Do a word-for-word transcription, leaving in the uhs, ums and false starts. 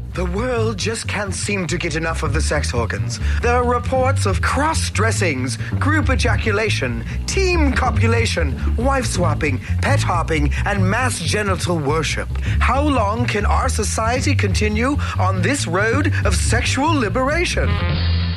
The world just can't seem to get enough of the sex organs. There are reports of cross-dressings, group ejaculation, team copulation, wife-swapping, pet hopping, and mass genital worship. How long can our society continue on this road of sexual liberation?